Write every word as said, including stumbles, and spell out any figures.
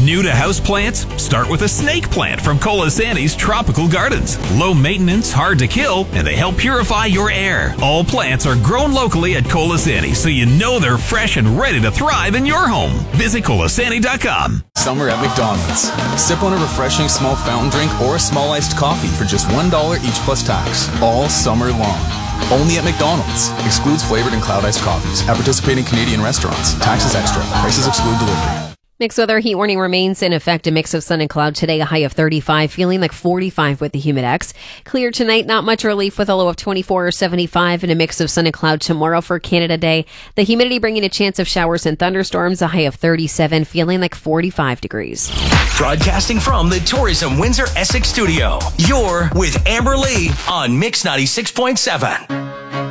New to houseplants? Start with a snake plant from Colasanti's Tropical Gardens. Low maintenance, hard to kill, and they help purify your air. All plants are grown locally at Colasanti, so you know they're fresh and ready to thrive in your home. Visit colasanti dot com. Summer at McDonald's. Sip on a refreshing small fountain drink or a small iced coffee for just one dollar each plus tax. All summer long. Only at McDonald's. Excludes flavored and cloud iced coffees. At participating Canadian restaurants. Taxes extra. Prices exclude delivery. Mixed weather heat warning remains in effect. A mix of sun and cloud today, a high of thirty-five, feeling like forty-five with the Humidex. Clear tonight, not much relief with a low of twenty-four or seventy-five, and a mix of sun and cloud tomorrow for Canada Day. The humidity bringing a chance of showers and thunderstorms, a high of thirty-seven, feeling like forty-five degrees. Broadcasting from the Tourism Windsor Essex studio, you're with Amber Lee on Mix ninety-six point seven.